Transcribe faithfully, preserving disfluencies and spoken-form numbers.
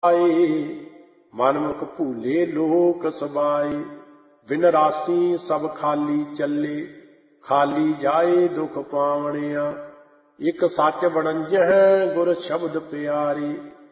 ਮਨਮੁਖ ਭੂਲੇ ਲੋਕ ਸਬਾਏ। ਬਿਨ ਰਾਸੀ ਸਭ ਖਾਲੀ ਚੱਲੇ, ਖਾਲੀ ਜਾਏ ਦੁਖ ਪਾਵਣਿਆ। ਇਕ ਸੱਚ ਵਣੰਜਹ ਗੁਰ ਸ਼ਬਦ ਪਿਆਰੀ,